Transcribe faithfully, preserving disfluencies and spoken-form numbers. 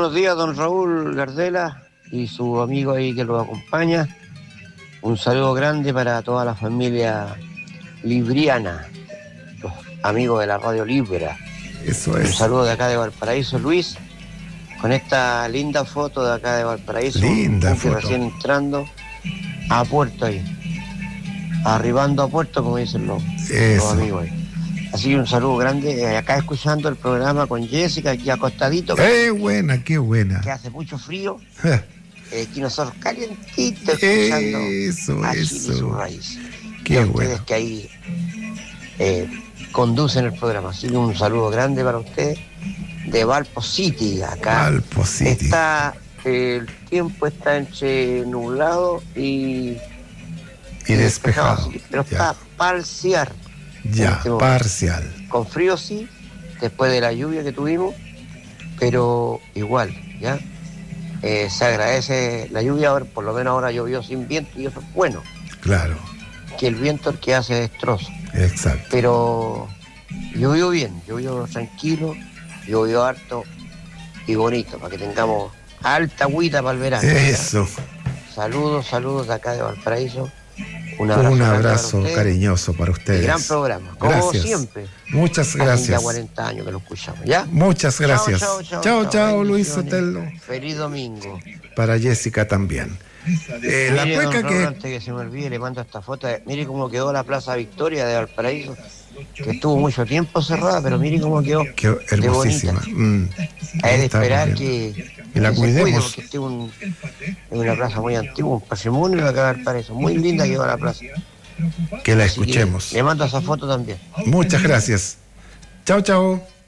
buenos días, don Raúl Gardela y su amigo ahí que lo acompaña. Un saludo grande para toda la familia libriana, los amigos de la Radio Libra. Eso es. Un saludo de acá de Valparaíso, Luis, con esta linda foto de acá de Valparaíso. Linda un foto. Recién entrando a Puerto ahí, arribando a Puerto, como dicen los, los amigos ahí. Así que un saludo grande, eh, acá escuchando el programa con Jessica, aquí acostadito. ¡Eh, buena, qué buena! Que hace mucho frío. eh, aquí nosotros calientitos escuchando eso, a eso. Chile y su raíz. Qué y a bueno. ustedes que ahí eh, conducen el programa. Así que un saludo grande para ustedes de Valpo City, acá. Valpo City. Está, eh, el tiempo está entre nublado y, y despejado. Sí, pero ya. está parcial. Ya, este parcial. Con frío sí, después de la lluvia que tuvimos, pero igual, ¿ya? Eh, se agradece la lluvia, ahora, por lo menos ahora llovió sin viento y eso es bueno. Claro. Que el viento es el que hace destrozo. Exacto. Pero llovió bien, llovió tranquilo, llovió harto y bonito, para que tengamos alta agüita para el verano. Eso. ¿Ya? Saludos, saludos de acá de Valparaíso. Un abrazo, Un abrazo para ustedes, cariñoso para ustedes. Gran programa, como gracias. siempre. Muchas gracias. Hace ya cuarenta años que lo escuchamos, ¿ya? Muchas gracias. Chao, chao, chao, chao, chao Luis Sotelo. Feliz domingo. Para Jessica también. Eh, la mire, cueca don que... Raúl, antes que se me olvide, le mando esta foto. Mire cómo quedó la Plaza Victoria de Valparaíso, que estuvo mucho tiempo cerrada, pero mire cómo quedó. Quedó hermosísima. Mm, Hay de esperar que, que la que cuidemos. Se cuide, porque este es, un, es una plaza muy antigua, un patrimonio de acá de Valparaíso. Muy linda quedó la plaza. Que la escuchemos. Le mando esa foto también. Muchas gracias. Chao, chao.